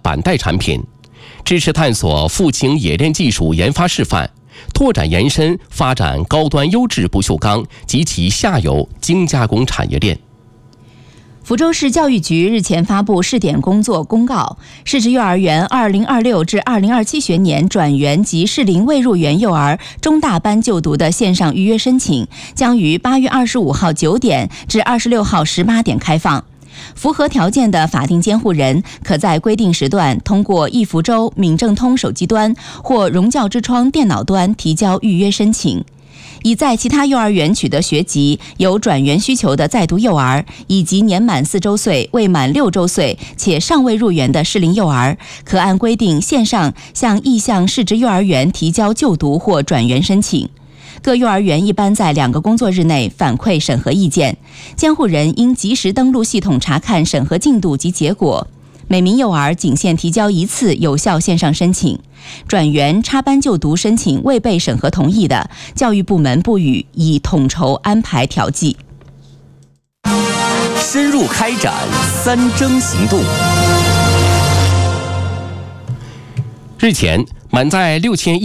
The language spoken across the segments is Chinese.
板带产品，支持探索富氢冶炼技术研发示范，拓展延伸发展高端优质不锈钢及其下游精加工产业链。 福州市教育局日前发布试点工作公告，市直幼儿园2026至2027学年转园及适龄未入园幼儿中大班就读的线上预约申请将于8月25号9点至26号18点开放。符合条件的法定监护人可在规定时段通过易福州、闽政通手机端或融教之窗电脑端提交预约申请。已在其他幼儿园取得学籍、有转园需求的在读幼儿，以及年满4周岁、未满6周岁且尚未入园的适龄幼儿，可按规定线上向意向市直幼儿园提交就读或转园申请。各幼儿园一般在2个工作日内反馈审核意见，监护人应及时登录系统查看审核进度及结果。每名幼儿仅限提交1次有效线上申请，转园插班就读申请未被审核同意的，教育部门不予以统筹安排调剂。 深入开展3征行动。 日前，满载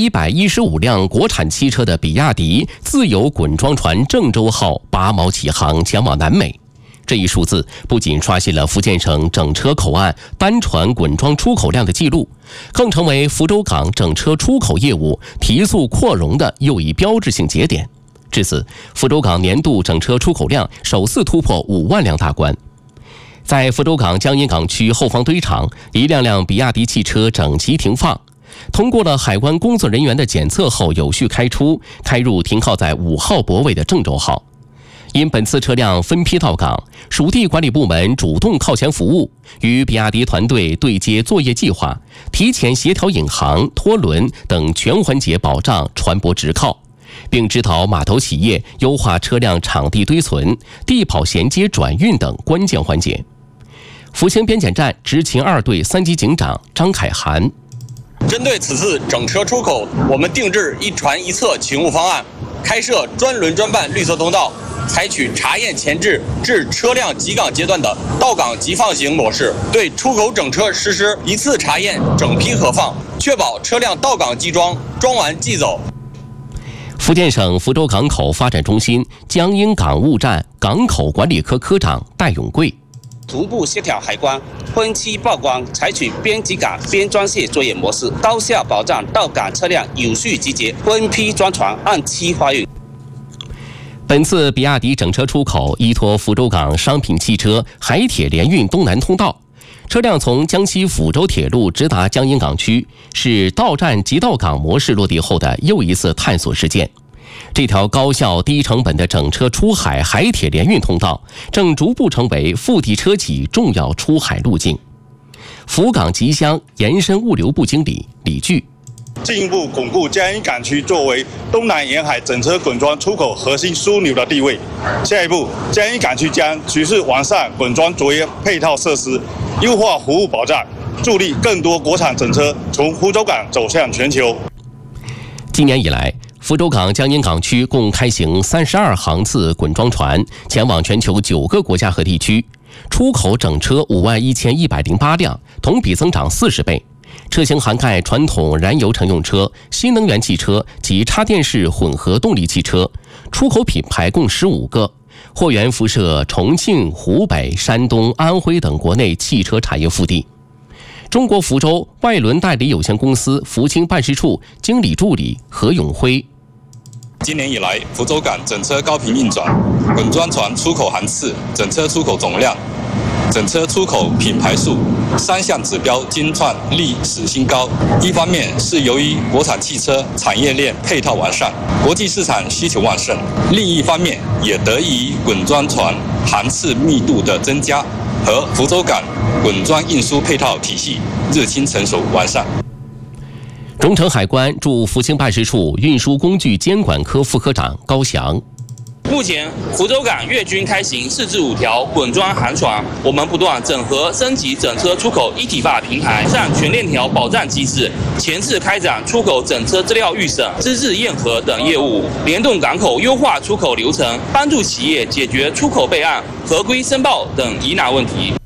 6115辆国产汽车的比亚迪自有滚装船郑州号8锚起航前往南美。这一数字不仅刷新了福建省整车口岸单船滚装出口量的记录，更成为福州港整车出口业务提速扩容的又一标志性节点。至此，福州港年度整车出口量首次突破5万辆大关。在福州港江阴港区后方堆场，一辆辆比亚迪汽车整齐停放，通过了海关工作人员的检测后有序开入停靠在5号泊位的郑州号。因本次车辆分批到港，属地管理部门主动靠前服务，与比亚迪团队对接作业计划，提前协调引航、拖轮等全环节保障船舶直靠，并指导码头企业优化车辆场地堆存、地跑衔接转运等关键环节。福清边检站执勤2队3级警长张凯涵： 针对此次整车出口，我们定制一船一侧勤务方案，开设专轮专办绿色通道，采取查验前置至车辆集港阶段的到港即放行模式，对出口整车实施一次查验整批核放，确保车辆到港即装，装完即走。 福建省福州港口发展中心江阴港务站港口管理科科长戴永贵： 同步协调海关，分期报关，采取边集港边装卸作业模式，高效保障到港车辆有序集结，分批装船，按期发运。 本次比亚迪整车出口依托福州港商品汽车海铁联运东南通道，车辆从江西抚州铁路直达江阴港区，是到站即到港模式落地后的又一次探索实践。这条高效低成本的整车出海海铁联运通道正逐步成为富地车企重要出海路径。福港吉乡延伸物流部经理李巨： 进一步巩固江阴港区作为东南沿海整车滚装出口核心枢纽的地位。下一步，江阴港区将持续完善滚装作业配套设施，优化服务保障，助力更多国产整车从福州港走向全球。 今年以来，福州港江阴港区共开行32航次滚装船，前往全球9个国家和地区，出口整车51108辆，同比增长40倍。车型涵盖传统燃油乘用车、新能源汽车及插电式混合动力汽车，出口品牌共15个，货源辐射重庆、湖北、山东、安徽等国内汽车产业腹地。中国福州外轮代理有限公司福清办事处经理助理何永辉： 今年以来，福州港整车高频运转，滚装船出口航次、整车出口总量、整车出口品牌数3项指标均创历史新高。一方面是由于国产汽车产业链配套完善，国际市场需求旺盛；另一方面也得益于滚装船航次密度的增加和福州港滚装运输配套体系日趋成熟完善。 中城海关驻福清办事处运输工具监管科副科长高翔： 目前，福州港月均开行4至5条滚装航船，我们不断整合升级整车出口一体化平台，上全链条保障机制，前次开展出口整车资料预审、资质验核等业务，联动港口优化出口流程，帮助企业解决出口备案、合规申报等疑难问题。